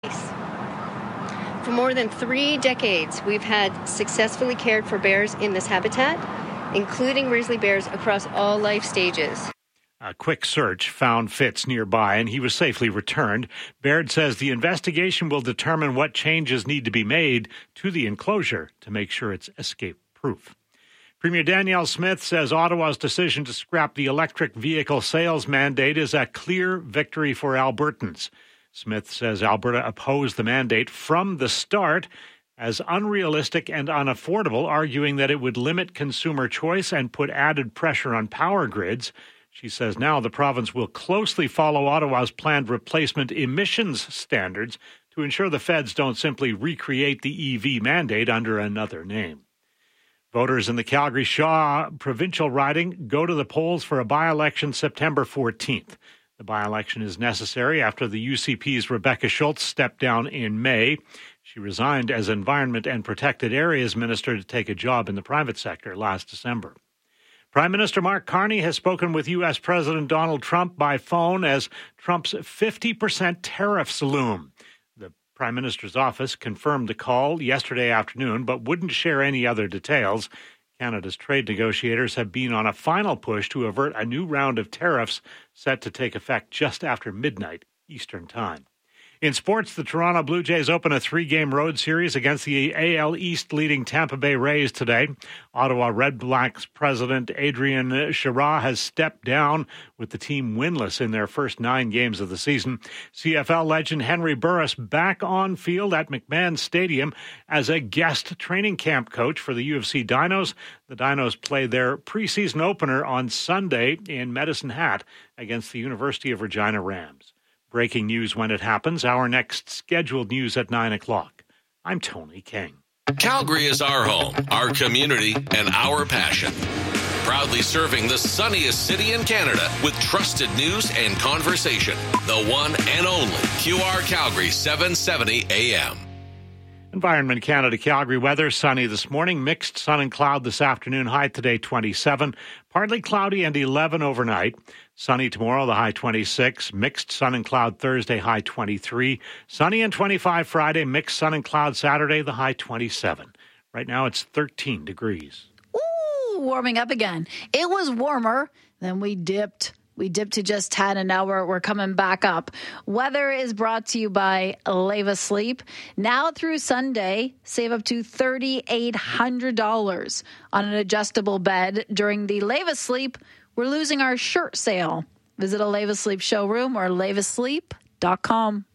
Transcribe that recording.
For more than 3 decades, we've had successfully cared for bears in this habitat, including grizzly bears across all life stages. A quick search found Fitz nearby, and he was safely returned. Baird says the investigation will determine what changes need to be made to the enclosure to make sure it's escape-proof. Premier Danielle Smith says Ottawa's decision to scrap the electric vehicle sales mandate is a clear victory for Albertans. Smith says Alberta opposed the mandate from the start as unrealistic and unaffordable, arguing that it would limit consumer choice and put added pressure on power grids. She says now the province will closely follow Ottawa's planned replacement emissions standards to ensure the feds don't simply recreate the EV mandate under another name. Voters in the Calgary-Shaw provincial riding go to the polls for a by-election September 14th. The by-election is necessary after the UCP's Rebecca Schultz stepped down in May. She resigned as Environment and Protected Areas Minister to take a job in the private sector last December. Prime Minister Mark Carney has spoken with U.S. President Donald Trump by phone as Trump's 50% tariffs loom. The Prime Minister's office confirmed the call yesterday afternoon, but wouldn't share any other details. Canada's trade negotiators have been on a final push to avert a new round of tariffs set to take effect just after midnight Eastern Time. In sports, the Toronto Blue Jays open a 3-game road series against the AL East leading Tampa Bay Rays today. Ottawa Red Blacks president Adrian Chara has stepped down with the team winless in their first 9 games of the season. CFL legend Henry Burris back on field at McMahon Stadium as a guest training camp coach for the UFC Dinos. The Dinos play their preseason opener on Sunday in Medicine Hat against the University of Regina Rams. Breaking news when it happens. Our next scheduled news at 9 o'clock. I'm Tony King. Calgary is our home, our community, and our passion. Proudly serving the sunniest city in Canada with trusted news and conversation. The one and only QR Calgary 770 AM. Environment Canada Calgary weather, sunny this morning, mixed sun and cloud this afternoon, high today 27, partly cloudy and 11 overnight. Sunny tomorrow, the high 26, mixed sun and cloud Thursday, high 23, sunny and 25 Friday, mixed sun and cloud Saturday, the high 27. Right now it's 13 degrees. Ooh, warming up again. It was warmer, then we dipped. We dipped to just 10, and now we're coming back up. Weather is brought to you by Leva Sleep. Now through Sunday, save up to $3,800 on an adjustable bed during the Leva Sleep We're Losing Our Shirt sale. Visit a Leva Sleep showroom or levasleep.com.